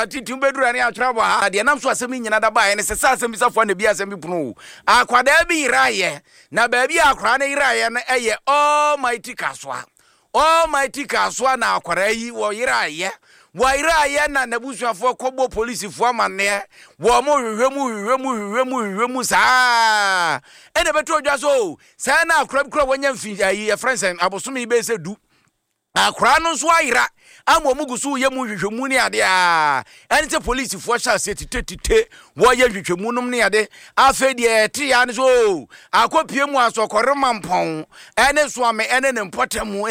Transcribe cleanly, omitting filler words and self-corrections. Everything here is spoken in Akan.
titim bedura ne atwra ba de nam so asem nyina da ba ne se sa asem bisafo na bi asem bi puno akwada bi iraye na ba bi akra ne iraye na eye almighty kaswa na akwara yi wo iraye na nabusuafo kobo police fo amane wo mo hwehwemu saa ene beto dwa so saa na akra bi kra wonya mfi ye friends abosomi be se du akra no so ayira amo mugusu ye mu hwehwemu ne ade a ene te police fo sha se titete wo ye hwehwemu num ne ade afa de ti ya ne so akopie mu asokore mampon ene so ame ene ne mpotemu